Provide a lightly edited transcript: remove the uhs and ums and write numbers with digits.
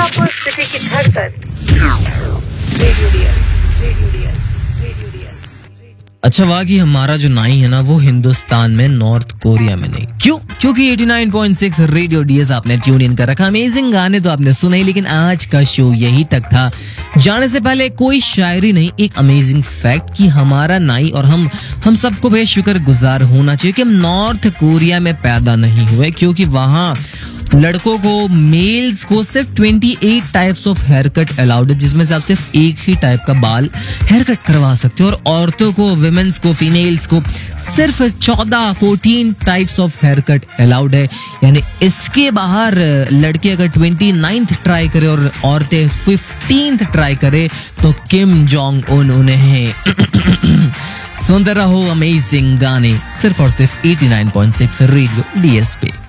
Mirzapur city की धड़कन, radio DS, radio DS, radio DS. अच्छा हुआ कि हमारा जो नाई है ना वो हिंदुस्तान में, नॉर्थ कोरिया में नहीं। क्यों? क्योंकि 89.6 रेडियो डीएस आपने ट्यून इन कर रखा। अमेजिंग गाने तो आपने सुने, लेकिन आज का शो यही तक था। जाने से पहले कोई शायरी नहीं, एक अमेजिंग फैक्ट कि हमारा नाई और हम सबको बेशुक्र गुजार होना चाहिए कि हम नॉर्थ कोरिया में पैदा नहीं हुए, क्योंकि वहां लड़कों को, मेल्स को सिर्फ 28 types of hair cut allowed है, जिसमें से आप सिर्फ एक ही टाइप का बाल हेयर कट करवा सकते हो। और औरतों को, विमेंस को, फीमेल्स को सिर्फ 14 types of hair cut allowed है। यानी इसके बाहर लड़के अगर 29th ट्राई करे और औरतें 15th ट्राई करे तो किम जोंग उन उन्हें सुनते रहो अमेजिंग गाने सिर्फ और सिर्फ 89.6 रेडियो डीएस पे।